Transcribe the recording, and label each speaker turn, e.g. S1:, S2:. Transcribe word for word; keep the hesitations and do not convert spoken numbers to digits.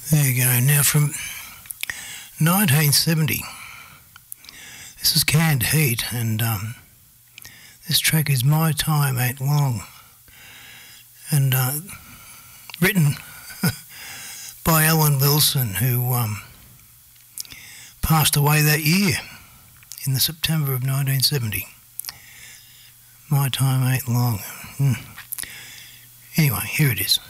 S1: There you go. Now from nineteen seventy, this is Canned Heat, and um, this track is My Time Ain't Long, and uh, written by Alan Wilson, who um, passed away that year in the September of nineteen seventy. My Time Ain't Long. Hmm. Anyway, here it is.